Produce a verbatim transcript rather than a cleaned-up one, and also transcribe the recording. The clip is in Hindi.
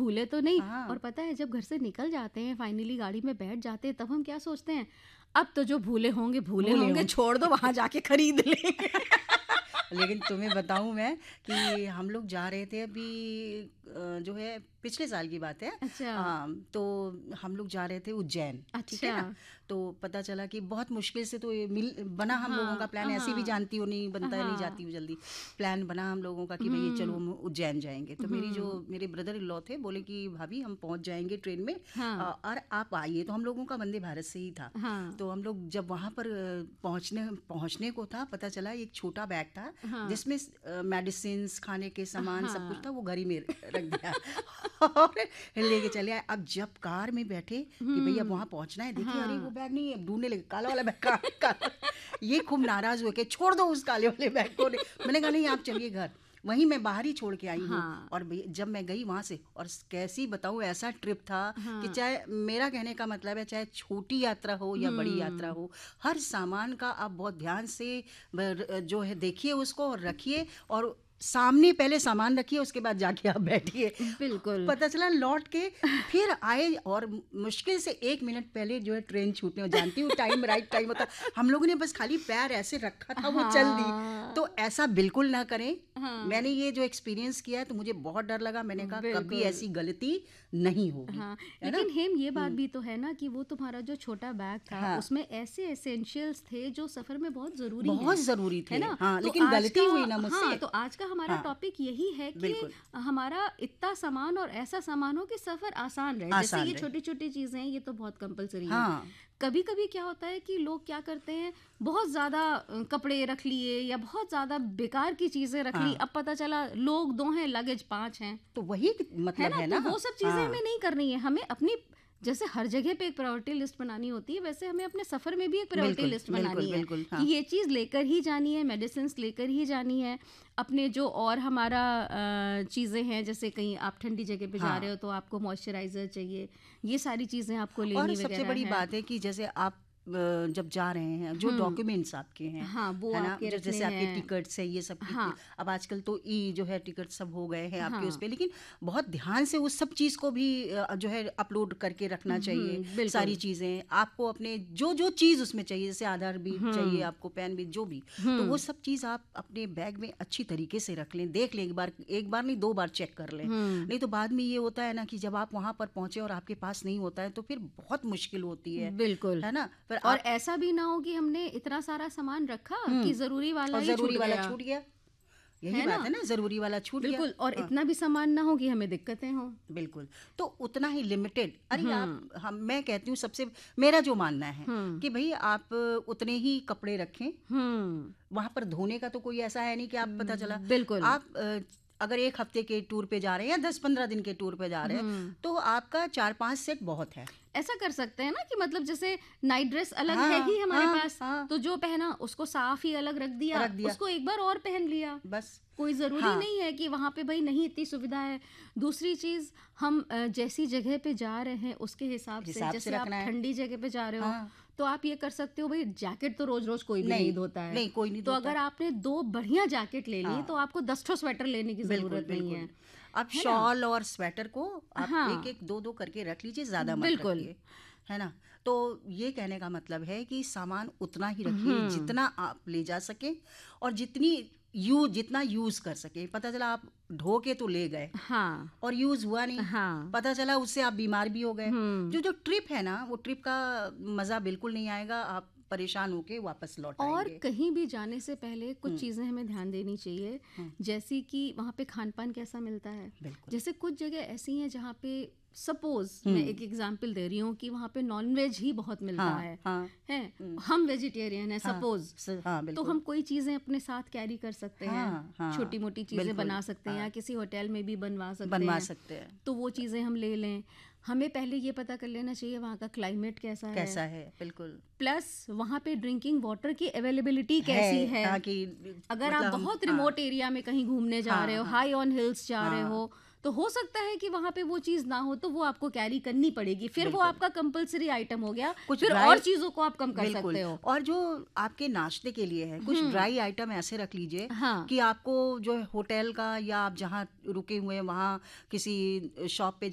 भूले तो नहीं। हाँ। और पता है जब घर से निकल जाते हैं, फाइनली गाड़ी में बैठ जाते हैं, तब हम क्या सोचते हैं, अब तो जो भूले होंगे भूले भूले होंगे, होंगे। छोड़ दो, वहां जाके खरीद लेंगे। लेकिन तुम्हें बताऊं मैं कि हम लोग जा रहे थे अभी, अ, जो है पिछले साल की बात है। अच्छा। हाँ, तो हम लोग जा रहे थे उज्जैन, ठीक है अच्छा। ना। तो पता चला कि बहुत मुश्किल से तो ये मिल बना हम लोगों का हाँ प्लान। ऐसी भी हाँ जानती हो नहीं बनता है, नहीं जाती हाँ। हूँ जल्दी। प्लान बना हम लोगों का कि भाई ये चलो हम्म हम उज्जैन जाएंगे। तो मेरी जो हम्म। मेरे ब्रदर इन लॉ थे, बोले कि भाभी हम पहुंच जाएंगे ट्रेन में, अ, हाँ और आप आइए। तो हम लोगों का वंदे भारत से ही था। हाँ तो हम लोग जब वहाँ पर अ, पहुँचने पहुँचने को था, पता चला एक छोटा बैग था हाँ जिसमें मेडिसिन, खाने के सामान सब कुछ हाँ। था, वो घर ही में रख दिया और लेके चले आए। अब जब कार में बैठे कि भैया अब वहाँ हम्म। पहुँचना है, देखिए अरे वो हाँ। बैग नहीं है, ढूंढने लगे काला वाला बैग, कहाँ है? काला। ये खूब नाराज हुए कि छोड़ दो उस काले वाले बैग को। मैंने कहा नहीं आप चलिए घर, वहीं मैं बाहर ही छोड़ के आई हूँ। हाँ और भैया जब मैं गई वहाँ से, और कैसी बताऊँ, ऐसा ट्रिप था कि हाँ। चाहे, मेरा कहने का मतलब है, चाहे छोटी यात्रा हो या बड़ी यात्रा हम्म। हो, हर सामान का आप बहुत ध्यान से ब- जो है देखिए उसको और रखिए, और सामने पहले सामान रखिए, उसके बाद जाके आप बैठिए। बिल्कुल। पता चला लौट के फिर आए, और मुश्किल से एक मिनट पहले जो है ट्रेन छूटने हो, जानती हूँ टाइम राइट टाइम होता, हम लोगों ने बस खाली पैर ऐसे रखा था, वो चल दी। तो हाँ ऐसा बिल्कुल ना करें। हाँ। मैंने ये जो एक्सपीरियंस किया है तो मुझे बहुत डर लगा। मैंने कहा कभी बिल्कुल। ऐसी गलती नहीं होगी, हाँ, है ना। लेकिन हेम ये बात हम्म, भी तो है ना कि वो तुम्हारा जो छोटा बैग था, हाँ, उसमें ऐसे एसेंशियल्स थे जो सफर में बहुत जरूरी हैं, बहुत जरूरी है थे। ना। हाँ, तो लेकिन आज का, गलती हुई ना हाँ, मुझसे। तो आज का हमारा हाँ, टॉपिक यही है कि बिल्कुल हमारा इतना सामान और ऐसा सामान हो कि सफर आसान रहे। जैसे आसान ये रहे। छोटी छोटी चीजें हैं, ये तो बहुत कंपलसरी हैं। हाँ, कभी कभी क्या होता है कि लोग क्या करते हैं, बहुत ज्यादा अ, कपड़े रख लिए या बहुत ज्यादा बेकार की चीजें रख ली, हाँ, अब पता चला लोग दो हैं, लगेज पांच हैं, तो वही है मतलब ना। है तो ना। वो सब चीजें हमें हाँ, नहीं करनी है। हमें अपनी, जैसे हर जगह पे एक प्रायोरिटी लिस्ट बनानी होती है, वैसे हमें अपने सफर में भी एक प्रायोरिटी बिल्कुल लिस्ट बिल्कुल बनानी है बिल्कुल। कि हाँ, ये चीज लेकर ही जानी है, मेडिसिन लेकर ही जानी है। अपने जो और हमारा अ, चीजें हैं, जैसे कहीं आप ठंडी जगह पे जा रहे हाँ। हो तो आपको मॉइस्चराइजर चाहिए, ये सारी चीजें आपको और लेनी सबसे वगैरह बड़ी है। बात है कि जैसे आप अ, जब जा रहे हैं, जो हम्म। डॉक्यूमेंट्स आपके हैं, हाँ, वो है ना, आपके जो रखने जैसे आपके हैं। टिकट्स है, ये सब की, हाँ अब आजकल तो ई जो है टिकट सब हो गए हैं आपके उस हाँ। पे, लेकिन बहुत ध्यान से उस सब चीज़ को भी अ, जो है अपलोड करके रखना चाहिए। हम्म। सारी बिल्कुल। चीज़ें आपको अपने जो जो चीज़ उसमें चाहिए, जैसे आधार भी चाहिए हम्म आपको, पैन भी, जो भी, तो वो हम्म सब चीज़ आप अपने बैग में अच्छी तरीके से रख लें। देख लें एक बार, एक बार नहीं दो बार चेक कर लें। हम्म। नहीं तो बाद में ये होता है ना कि जब आप वहाँ पर पहुँचे और आपके पास नहीं होता है तो फिर बहुत मुश्किल होती है बिल्कुल। है ना। फिर और आप, ऐसा भी ना हो कि हमने इतना सारा सामान रखा कि हम्म, जरूरी वाला और ही छूट ज़रूरी वाला गया, छूट गया। यही है ना। बात है ना, ज़रूरी वाला छूट गया। बिल्कुल। और हाँ, इतना भी सामान ना हो कि हमें दिक्कतें हों। बिल्कुल। तो उतना ही लिमिटेड, अरे आप, हम्म हम, मैं कहती हूँ सबसे, मेरा जो मानना है हम्म कि भाई आप उतने ही कपड़े रखें। हम्म। वहाँ पर धोने का तो कोई ऐसा है नहीं कि आप, पता चला बिल्कुल। आप अ, अगर एक हफ्ते के टूर पे जा रहे हैं या दस पंद्रह दिन के टूर पे जा रहे हैं, हम्म। तो आपका चार पांच सेट बहुत है। ऐसा कर सकते हैं ना कि मतलब जैसे नाइट ड्रेस अलग है हाँ ही हमारे हाँ पास, हाँ, तो जो पहना उसको साफ ही अलग रख दिया, रख दिया, उसको एक बार और पहन लिया। बस। कोई ज़रूरी हाँ, नहीं है कि वहाँ पे भाई नहीं इतनी सुविधा है। दूसरी चीज़, हम अ, जैसी जगह पे जा रहे हैं उसके हिसाब से, हिसाब से जैसे आप रखना है। ठंडी जगह पे जा रहे हो हाँ, तो आप ये कर सकते हो, भाई जैकेट तो रोज रोज कोई भी नहीं नहीं धोता है, नहीं, कोई नहीं तो धोता। अगर आपने दो बढ़िया जैकेट ले ली हाँ, तो आपको दस ठो स्वेटर लेने की बिल्कुल ज़रूरत नहीं बिल्कुल। है, अब है ना। शॉल और स्वेटर को आप एक हाँ एक दो दो करके रख लीजिए, ज़्यादा मत बिल्कुल। रखिए, है ना। तो ये कहने का मतलब है कि सामान उतना ही रखिए हम्म जितना आप ले जा सकें, और जितनी यू जितना यूज़ कर सकें। पता चला आप ढो के तो ले गए हाँ और यूज़ हुआ नहीं, हाँ। पता चला उससे आप बीमार भी हो गए। हम्म। जो जो ट्रिप है ना, वो ट्रिप का मज़ा बिल्कुल नहीं आएगा, आप परेशान होके वापस लौट और आएंगे। कहीं भी जाने से पहले कुछ हम्म, चीज़ें हमें ध्यान देनी चाहिए, हम्म, जैसे कि वहाँ पे खान पान कैसा मिलता है। बिल्कुल। जैसे कुछ जगह ऐसी हैं जहाँ पे, सपोज मैं हम्म, एक एग्जांपल दे रही हूँ कि वहाँ पे नॉन वेज ही बहुत मिलता हाँ है हाँ, है हम्म, हम वेजिटेरियन है हाँ सपोज, स- हाँ तो बिल्कुल। हम कोई चीज़ें अपने साथ कैरी कर सकते हैं, हाँ हाँ, छोटी मोटी चीज़ें बिल्कुल। बना सकते हैं, या हाँ, किसी होटल में भी बनवा सकते बनवा हैं, सकते हैं। तो वो चीज़ें हम ले लें। हमें पहले ये पता कर लेना चाहिए वहाँ का क्लाइमेट कैसा है, कैसा है, बिल्कुल प्लस वहाँ पे ड्रिंकिंग वाटर की अवेलेबिलिटी कैसी है। है। हाँ कि अगर मतलब आप हम, बहुत हाँ रिमोट एरिया में कहीं घूमने जा हाँ रहे हो, हाँ हाई ऑन हिल्स जा रहे हाँ, हो, तो हो सकता है कि वहाँ पे वो चीज़ ना हो, तो वो आपको कैरी करनी पड़ेगी, फिर वो बिल्कुल। आपका कंपलसरी आइटम हो गया, कुछ फिर ड्राई, और चीज़ों को आप कम कर बिल्कुल। सकते हो। और जो आपके नाश्ते के लिए है, कुछ हम्म। ड्राई आइटम ऐसे रख लीजिए हाँ कि आपको जो है होटल का, या आप जहाँ रुके हुए हैं वहाँ किसी शॉप पे